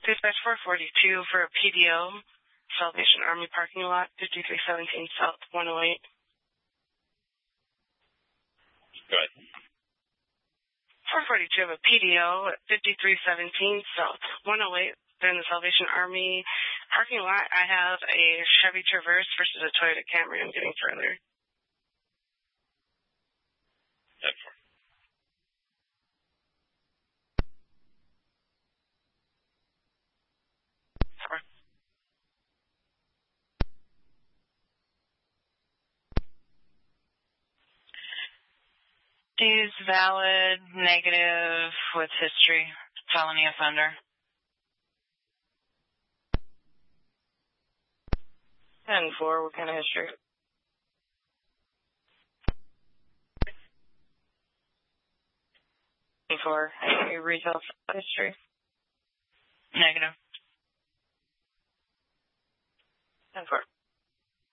Dispatch 442 for a PDO, Salvation Army parking lot, 5317 South 108. Go ahead. 442 of a PDO at 5317 South 108. They're in the Salvation Army parking lot. I have a Chevy Traverse versus a Toyota Camry. I'm getting further. 10-4. He's valid, negative, with history, felony offender. 10-4, what kind of history? For any retail history? Negative. 10-4.